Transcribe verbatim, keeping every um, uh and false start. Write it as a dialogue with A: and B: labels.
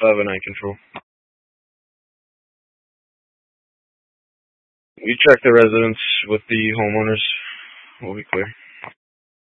A: five oh nine control. We check the residence with the homeowners. We'll be clear.